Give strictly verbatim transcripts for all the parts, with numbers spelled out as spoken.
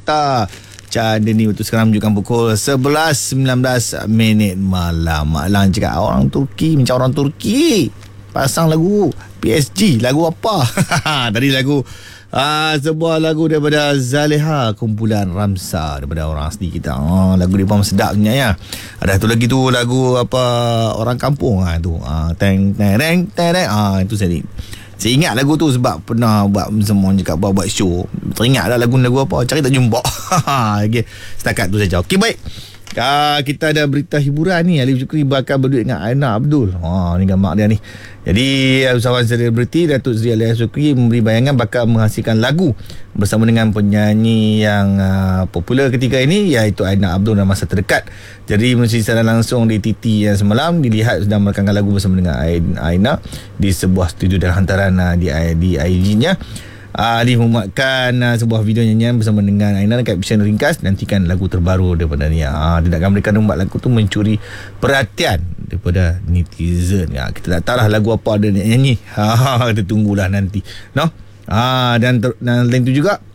Jakarta. Macam ni waktu sekarang menunjukkan pukul sebelas sembilan belas minit malam. Malang cakap orang Turki macam orang Turki. Pasang lagu P S G. Lagu apa? Tadi lagu uh, sebuah lagu daripada Zaleha, kumpulan Ramsa, daripada orang asli kita. uh, Lagu dia pun sedap sebenarnya ya. Ada tu lagi tu lagu apa, orang kampung ha, tu uh, teng teng teng teng ah, itu saya Saya ingat lagu tu sebab pernah buat semua cakap buat, buat show. Teringat dah lagu-lagu apa, cari tak jumpa. Okay, setakat tu saja. Okey, baik. Uh, kita ada berita hiburan ni. Alif Syukri bakal berduet dengan Aina Abdul. Ha, ni gambar dia ni. Jadi usahawan selebriti Datuk Seri Alif Syukri memberi bayangan bakal menghasilkan lagu bersama dengan penyanyi yang uh, popular ketika ini, iaitu Aina Abdul dalam masa terdekat. Jadi melalui siaran langsung di T T yang semalam dilihat sedang merakamkan lagu bersama dengan Aina di sebuah studio dan hantaran uh, di di I G-nya. Uh, Alif memuatkan uh, sebuah video nyanyian bersama dengan Aina dan caption ringkas, nantikan lagu terbaru daripada dia. Uh, tindakan mereka membuat lagu tu mencuri perhatian daripada netizen. Ya, kita tak tahu lah lagu apa dia nak nyanyi. Ha, kita tunggulah nanti. No? Uh, dan, ter- dan lain tu juga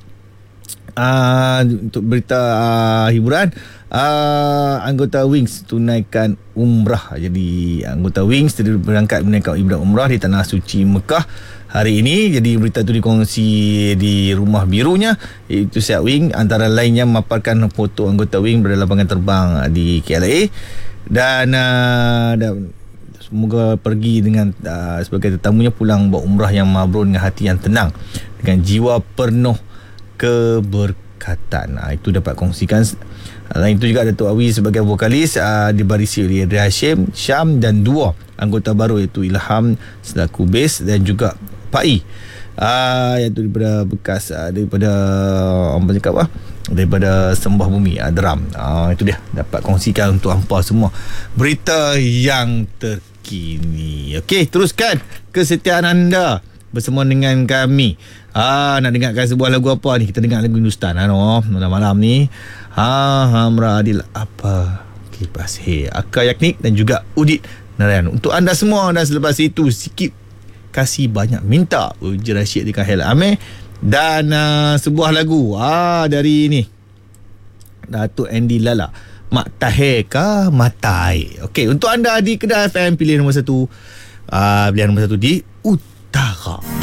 uh, untuk berita uh, hiburan, uh, anggota Wings tunaikan umrah. Jadi anggota Wings tadi berangkat menunaikan ibadah umrah di Tanah Suci Mekah hari ini. Jadi berita tu dikongsi di rumah birunya, iaitu Siak Wing, antara lainnya memaparkan foto anggota Wing berada lapangan terbang di K L A dan, uh, dan semoga pergi dengan uh, sebagai tetamunya pulang buat umrah yang mabrur dengan hati yang tenang, dengan jiwa penuh keberkatan. Uh, itu dapat kongsikan. Lain itu juga Datuk Awi sebagai vokalis uh, dibarisi oleh Ria Hashim, Syam dan dua anggota baru iaitu Ilham selaku bass dan juga Pak I uh, iaitu daripada bekas uh, daripada apa cakap apa daripada Sembah Bumi uh, drum. Uh, itu dia dapat kongsikan untuk hampa semua berita yang terkini. Okey, teruskan kesetiaan anda bersama dengan kami. Ah, nak dengarkan sebuah lagu apa ni? Kita dengar lagu Hindustan ah, no, malam-malam ni. Ha, Hamra Adil apa? Kipas He, Aka Yaknik dan juga Udit Narayan. Untuk anda semua, dan selepas itu sikit kasih banyak minta Uji Rashid di Kahel Amir dan uh, sebuah lagu ah dari ni Datuk Andy Lala, Mak Tahir Ka Matai. Okey, untuk anda di Kedah F M, pilih nombor satu, uh, pilihan nombor satu di Utara.